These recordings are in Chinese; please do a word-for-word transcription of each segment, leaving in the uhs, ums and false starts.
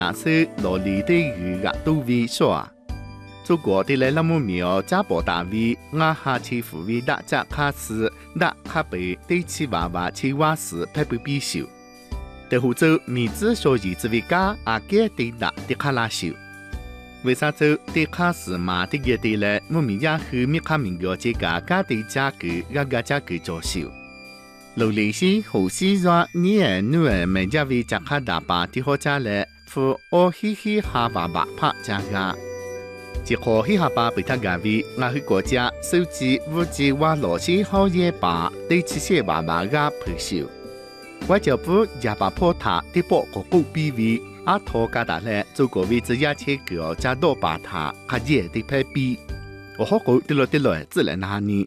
那是罗里的鱼啊都为说，中国的来那么苗加博大卫，我哈去服为大家卡斯，大卡贝对起娃娃去瓦斯拍不必修。在湖州米子说儿子为家阿给对大的卡拉修。为啥州对卡斯马的个对来，我们也和米卡民国这个家对价格，个个价格做修。劳力士后西说，你儿女儿每家为家卡大把的好家来，付我嘻嘻哈娃娃拍家个。一可嘻哈巴被他家为，我去国家手机物质瓦罗西好嘢把对这些娃娃个配修。我就不也把破塔的报个股比为，阿托加达咧做个位置也切个加多把塔，卡嘢的配比。我好过对落对落自然哪里？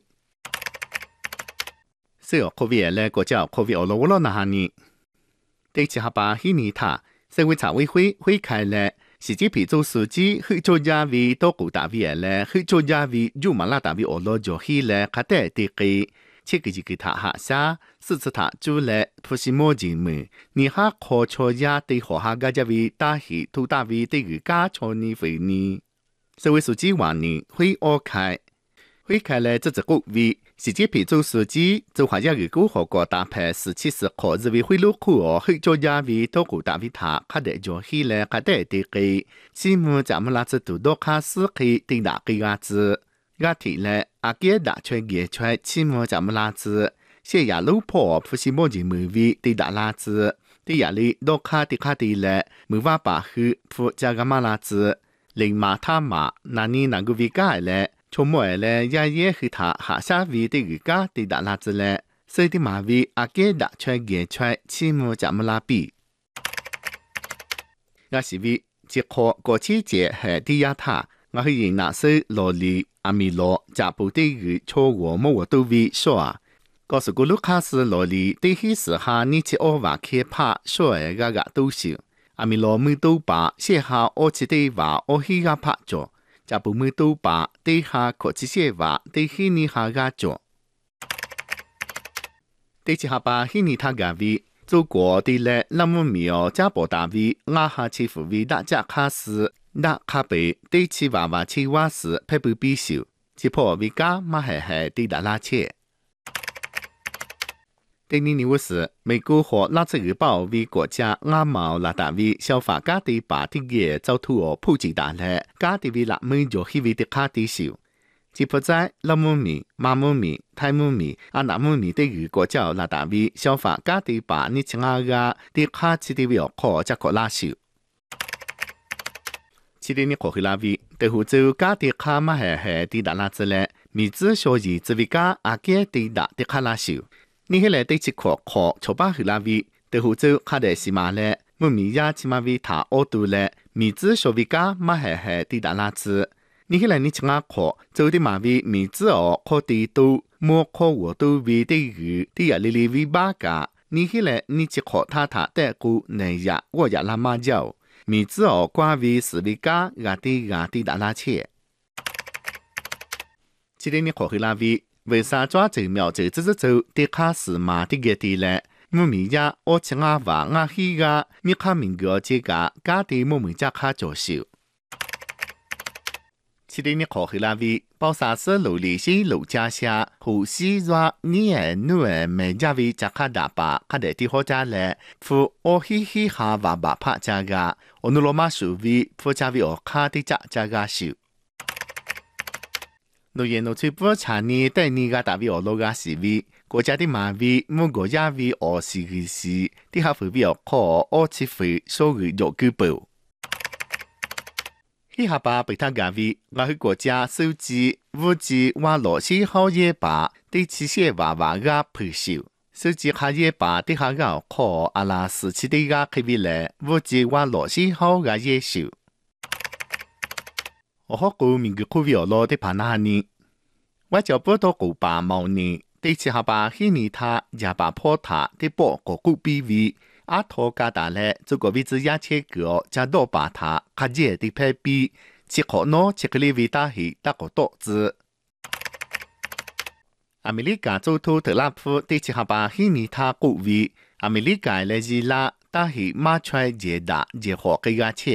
所以可为咧国家可为俄罗斯哪里？对其哈巴希尼塔社会查委会会开咧。习近平做书记去做家为多古大为咧，去做家为就马拉大为俄罗就去咧，卡得的个，切个就给他下下，四次他做咧，不是莫进门，你哈可错呀对学下个家为大喜，土大为对个家错你回你，社会书记话你会我开。会开了这只个位，习近平做书记做下一个国家大牌十七十可是为贿赂苦哦，去做家为多个大为他，他得做起来，他得得个，西木咱们那只多多卡斯去对哪个样子，个体嘞，阿给打出给出，西木咱们那只，些呀老婆不是莫人门位对打那只，对呀里多卡的卡的嘞，没法把去不加个嘛那只，零马他马，那你那个为改嘞？从末咧，也也去他下下位的个家的打拉子咧，所以的马位阿给打出给出，起码怎么拉比？我是为即可过去节系第一塔，我去认那些罗里阿米罗加布的个错误么我都为说啊。告诉个卢卡斯罗里对迄时下你去欧瓦开拍说诶个个都是，阿米罗没都把写下我去的话我去个拍咗。加布梅都把对下可这些话对希尼下个做，对其下把希尼他个位，中国的嘞那么苗加博大位，阿下欺负为大家卡斯，大卡贝对其娃娃其瓦斯配不必修，只破为家马海海对大拉切。第二年是美国和拉斯日报为国家阿毛拉大为消法家的把的个走土哦普及大嘞，家的为拉美就希为的卡的少，只不在拉姆米、马姆米、泰姆米、阿纳姆米的个国家拉大为消法家的把你请阿个的卡起的为可加可拉少。七点你可去拉位，对湖州家的卡马海海的大拉子嘞，米子小儿子为家阿个的大的卡拉少。你起来对起课课错把去拉位，对湖州卡的是嘛嘞？我米呀起码为他奥多嘞，米子说为家马海海的大拉子。你起来你请阿课，做的嘛为米子哦，课地都莫课我都为的鱼，的呀哩哩为八家。你起来你去课他他带过那呀，我呀拉马叫米子哦，关为是为家阿的阿的大拉切。今天你课去拉位。为啥抓住苗子只是走的卡斯马的个地嘞？我们呀，我请阿娃阿希个，米卡民国这个家的我们家卡做秀。七点你考去那位，包啥是劳力士劳家下，呼吸说你儿女儿每家位家卡大把，卡得的好家嘞，付我嘻嘻哈娃娃拍家个，我努罗马属位，付家位我卡的家家个秀。诺言诺吹波查尼带你个大为俄罗斯是为国家的马为某国家为俄是个是，的下回比靠俄起回所谓肉具包。迄下巴被他家为我去国家手机物质瓦罗西好嘢把对这些娃娃个配售，手机下嘢把的下个靠阿拉斯七的个开为来物质瓦罗西好个嘢售。我好过民个苦为俄罗的帕纳尼，我就不多古巴毛尼，对其下巴希尼他也把破塔的波个古比为阿托加达嘞，这个位置也切个加多把塔卡热的配比，切可孬切克里维达希大个多子。阿美利加总统特朗普对其下巴希尼他古为阿美利加来日拉但是马出热大热火嘅牙切。